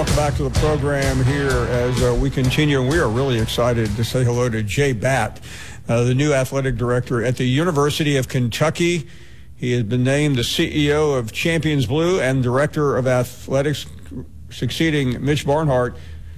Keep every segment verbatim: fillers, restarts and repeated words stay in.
welcome back to the program here as uh, we continue. And we are really excited to say hello to Jay Batt, uh, the new athletic director at the University of Kentucky. He has been named the C E O of Champions Blue and director of athletics, succeeding Mitch Barnhart.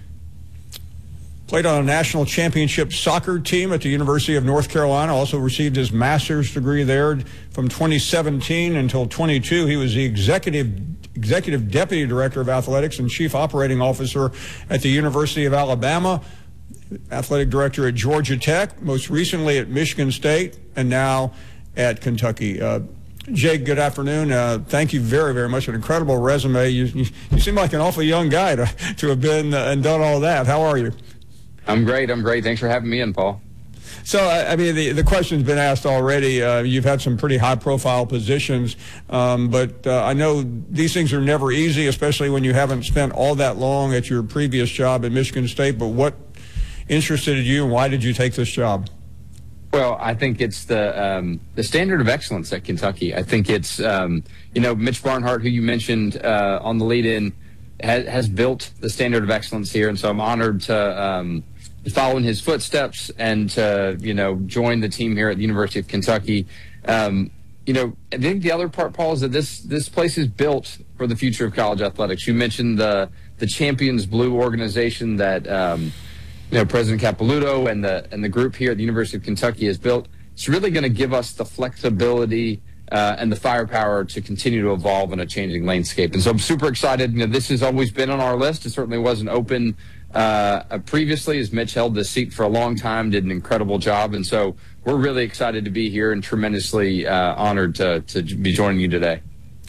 Played on a national championship soccer team at the University of North Carolina. Also received his master's degree there from twenty seventeen until twenty-two. He was the executive executive deputy director of athletics and chief operating officer at the University of Alabama, athletic director at Georgia Tech, most recently at Michigan State, and now at Kentucky. Uh, Jay, good afternoon. Uh, thank you very, very much. An incredible resume. You, you, you seem like an awfully young guy to, to have been uh, and done all that. How are you? I'm great. I'm great. Thanks for having me in, Paul. So, I mean, the, the question's been asked already. Uh, you've had some pretty high-profile positions, um, but uh, I know these things are never easy, especially when you haven't spent all that long at your previous job at Michigan State. But what interested you, and why did you take this job? Well, I think it's the um, the standard of excellence at Kentucky. I think it's, um, you know, Mitch Barnhart, who you mentioned uh, on the lead-in, has, has built the standard of excellence here, and so I'm honored to um, – follow in his footsteps and to, you know, join the team here at the University of Kentucky. Um, you know, I think the other part, Paul, is that this this place is built for the future of college athletics. You mentioned the the Champions Blue organization that um, you know, President Capilouto and the and the group here at the University of Kentucky has built. It's really going to give us the flexibility uh, and the firepower to continue to evolve in a changing landscape. And so I'm super excited. You know, this has always been on our list. It certainly wasn't open Uh, previously, as Mitch held this seat for a long time, did an incredible job, and so we're really excited to be here and tremendously uh, honored to, to be joining you today.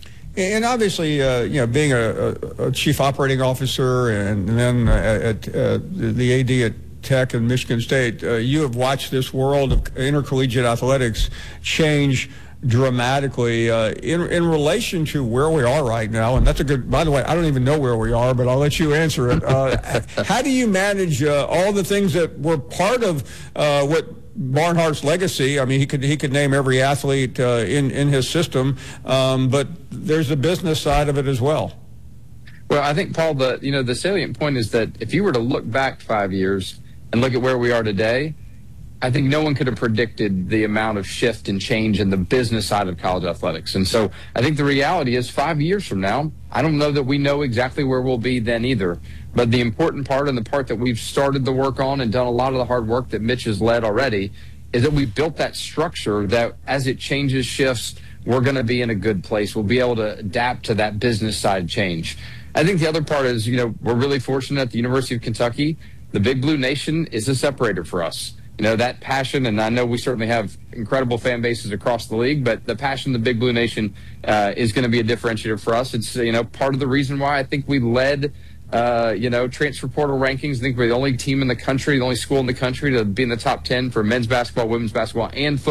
And obviously, uh, you know, being a, a chief operating officer and then at uh, the A D at Tech and Michigan State, uh, you have watched this world of intercollegiate athletics change dramatically uh, in in relation to where we are right now. And that's a good, by the way, I don't even know where we are, but I'll let you answer it. Uh, how do you manage uh, all the things that were part of uh, what Barnhart's legacy? I mean, he could he could name every athlete uh, in, in his system, um, but there's the business side of it as well. Well, I think, Paul, the you know the salient point is that if you were to look back five years and look at where we are today, I think no one could have predicted the amount of shift and change in the business side of college athletics. And so I think the reality is five years from now, I don't know that we know exactly where we'll be then either. But the important part and the part that we've started the work on and done a lot of the hard work that Mitch has led already is that we've built that structure that as it changes, shifts, we're going to be in a good place. We'll be able to adapt to that business side change. I think the other part is, you know, we're really fortunate at the University of Kentucky. The Big Blue Nation is a separator for us. You know, that passion, and I know we certainly have incredible fan bases across the league, but the passion of the Big Blue Nation uh, is going to be a differentiator for us. It's, you know, part of the reason why I think we led, uh, you know, transfer portal rankings. I think we're the only team in the country, the only school in the country to be in the top ten for men's basketball, women's basketball, and football.